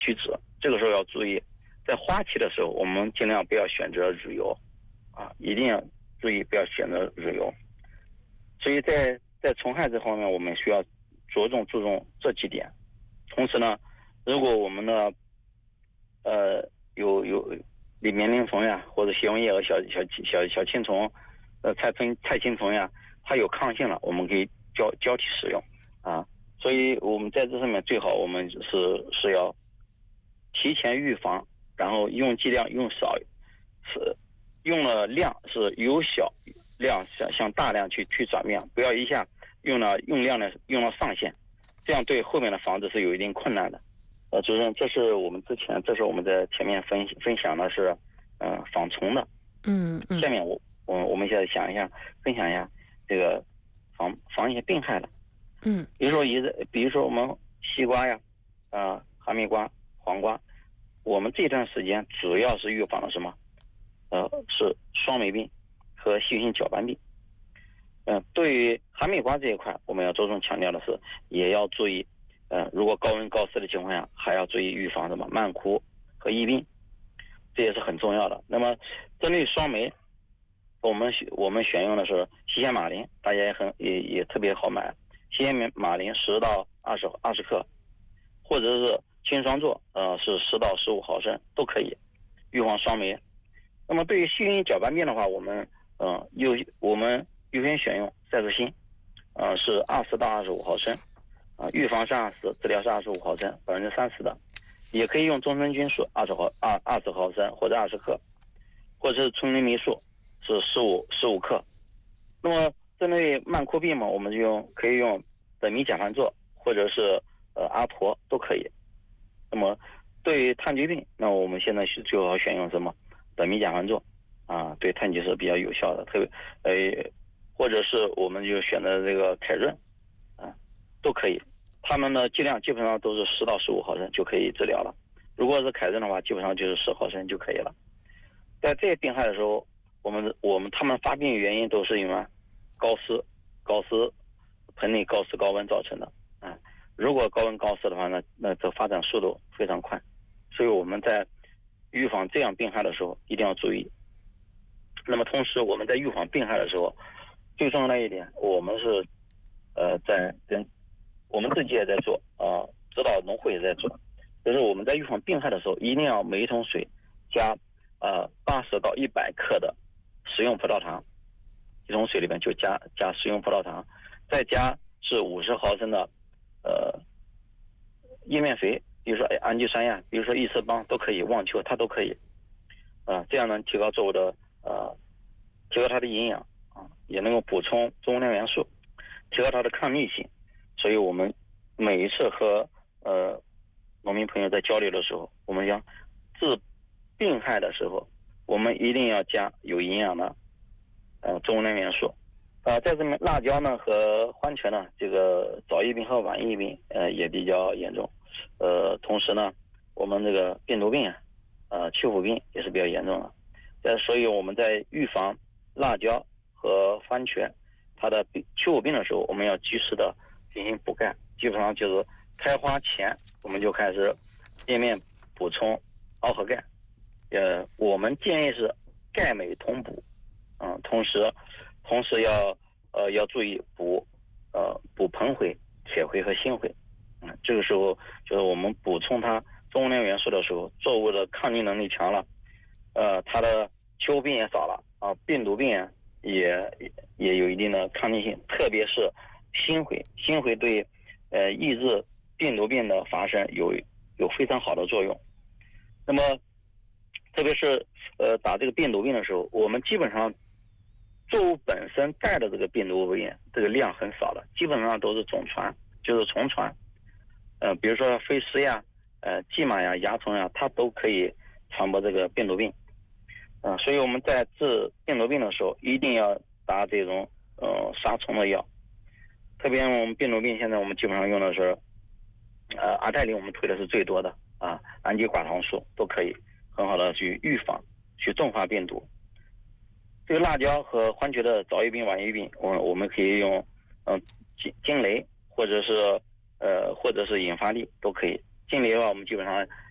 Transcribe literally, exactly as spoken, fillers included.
去止。这个时候要注意，在花期的时候，我们尽量不要选择日油，啊，一定要注意不要选择日油。所以在在虫害这方面，我们需要着重注重这几点。同时呢，如果我们的呃有有里面鳞虫呀，或者斜纹叶和小小小小青虫，呃菜春菜青虫呀，它有抗性了，我们可以交交替使用啊。所以我们在这上面最好我们是是要提前预防，然后用剂量用少，是用了量是由小量向向大量去去转变，不要一下用了用量呢用到上限，这样对后面的防治是有一定困难的。呃，主任，这是我们之前，这是我们在前面分分享的是，呃，防虫的。 嗯嗯。 下面我我我们现在想一下，分享一下这个防防一些病害的。 嗯。 比如说一，比如说我们西瓜呀，啊、呃，哈密瓜、黄瓜，我们这段时间主要是预防的什么？呃，是霜霉病和细菌性角斑病。嗯、呃，对于哈密瓜这一块，我们要着重强调的是，也要注意。呃，如果高温高湿的情况下，还要注意预防什么蔓枯和疫病，这也是很重要的。那么，针对霜霉，我们我们选用的是西线马林，大家也很也也特别好买，西线马林十到二十二十克，或者是青霜唑，呃，是十到十五毫升都可以预防霜霉。那么对于细菌角斑病的话，我们呃优我们优先选用赛特新，呃是二十到二十五毫升。啊，预防是二十，治疗是二十五毫升，百分之三十的，也可以用中生菌素二十毫二二十毫升或者二十克，或者是春林霉素是十五十五克。那么针对蔓枯病嘛，我们就用可以用苯米甲盘唑或者是呃阿婆都可以。那么对于炭疽病，那我们现在是最好选用什么？苯米甲盘唑啊，对炭疽是比较有效的，特别呃，或者是我们就选择这个凯润啊，都可以。它们的剂量基本上都是十到十五毫升就可以治疗了。如果是凯润的话，基本上就是十毫升就可以了。在这些病害的时候，我们我们它们发病原因都是因为高湿、高湿、盆内高湿高温造成的啊。如果高温高湿的话，那那这发展速度非常快。所以我们在预防这样病害的时候一定要注意。那么同时我们在预防病害的时候，最重要的一点，我们是呃在跟我们自己也在做啊、呃，指导农户也在做，就是我们在预防病害的时候，一定要每一桶水加呃八十到一百克的食用葡萄糖，一桶水里面就加加食用葡萄糖，再加是五十毫升的呃叶面肥，比如说氨基酸呀，比如说异次邦都可以，旺球它都可以，啊、呃，这样能提高作物的呃提高它的营养啊，也能够补充中微量元素，提高它的抗逆性。所以我们每一次和呃农民朋友在交流的时候，我们讲治病害的时候，我们一定要加有营养的呃中微量元素。呃，在这边辣椒呢和欢雀呢，这个早疫病和晚疫病呃也比较严重。呃，同时呢，我们这个病毒病啊，呃秋腐病也是比较严重的。呃，所以我们在预防辣椒和番茄它的秋腐病的时候，我们要及时的进行补钙，基本上就是开花前我们就开始叶面补充螯合钙。呃，我们建议是钙镁同补，嗯，同时同时要呃要注意补呃补硼回、铁回和锌回。嗯，这个时候就是我们补充它中微量元素的时候，作物的抗逆能力强了，呃，它的秋病也少了啊，病毒病也也有一定的抗逆性，特别是锌回，锌回对呃抑制病毒病的发生有有非常好的作用。那么特别是呃打这个病毒病的时候，我们基本上作物本身带的这个病毒病这个量很少的，基本上都是种传，就是虫传。呃，比如说飞虱呀、呃蓟马呀、蚜虫呀，它都可以传播这个病毒病。啊、呃，所以我们在治病毒病的时候，一定要打这种呃杀虫的药。特别我们病毒病现在我们基本上用的是，呃阿泰林我们推的是最多的啊，氨基寡糖素都可以很好的去预防、去重化病毒。这个辣椒和欢雀的早疫病、晚疫病，我我们可以用嗯、呃、惊雷或者是呃或者是引发力都可以。惊雷的话，我们基本上